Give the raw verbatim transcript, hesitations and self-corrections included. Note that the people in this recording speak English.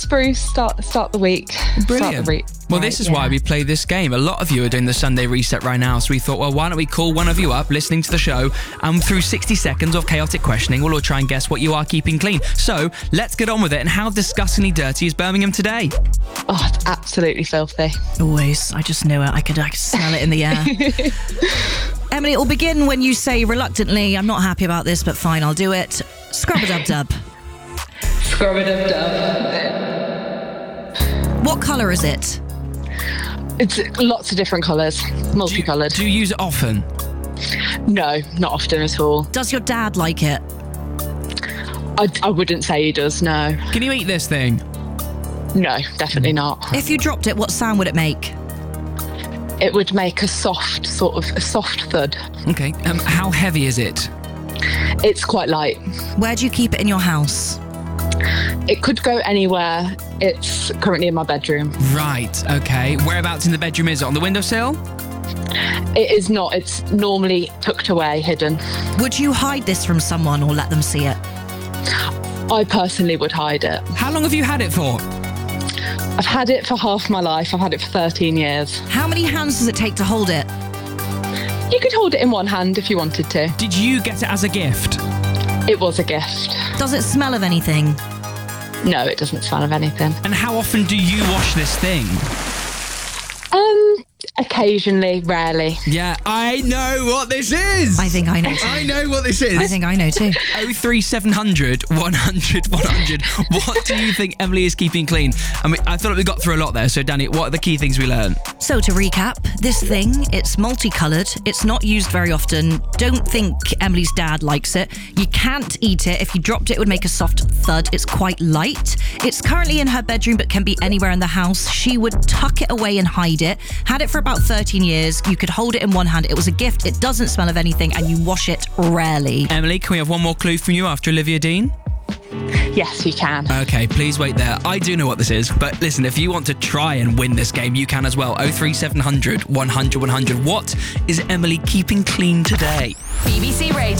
Spruce, start start the week. Brilliant. Start the re- Well, right, this is yeah. why we play this game. A lot of you are doing the Sunday reset right now, so we thought, well, why don't we call one of you up listening to the show, and through sixty seconds of chaotic questioning, we'll all try and guess what you are keeping clean. So let's get on with it. And how disgustingly dirty is Birmingham today? Oh, it's absolutely filthy. Always. I just knew it. I could, I could smell it in the air. Emily, it will begin when you say reluctantly, I'm not happy about this, but fine, I'll do it. Scrub-a-dub-dub. Scrub-a-dub-dub. What colour is it? It's lots of different colours, multicoloured. Do you use it often? No, not often at all. Does your dad like it? I, I wouldn't say he does, no. Can you eat this thing? No, definitely not. If you dropped it, what sound would it make? It would make a soft, sort of, a soft thud. Okay. Um, how heavy is it? It's quite light. Where do you keep it in your house? It could go anywhere. It's currently in my bedroom. Right, okay. Whereabouts in the bedroom is it? On the windowsill? It is not. It's normally tucked away, hidden. Would you hide this from someone or let them see it? I personally would hide it. How long have you had it for? I've had it for half my life. I've had it for thirteen years. How many hands does it take to hold it? You could hold it in one hand if you wanted to. Did you get it as a gift? It was a gift. Does it smell of anything? No, it doesn't smell of anything. And how often do you wash this thing? Um, occasionally, rarely. Yeah, I know what this is. I think I know too. I know what this is. I think I know too. oh three seven hundred, one hundred, one hundred. What do you think Emily is keeping clean? I mean, I thought we got through a lot there. So, Danny, what are the key things we learned? So to recap, this thing, it's multicoloured. It's not used very often. Don't think Emily's dad likes it. You can't eat it. If you dropped it, it would make a soft thud. It's quite light. It's currently in her bedroom, but can be anywhere in the house. She would tuck it away and hide it. Had it for about thirteen years. You could hold it in one hand. It was a gift. It doesn't smell of anything, and you wash it rarely. Emily, can we have one more clue from you after Olivia Dean? Yes, you can. Okay, please wait there. I do know what this is, but listen, if you want to try and win this game, you can as well. oh three seven hundred, one hundred, one hundred. What is Emily keeping clean today? B B C Radio.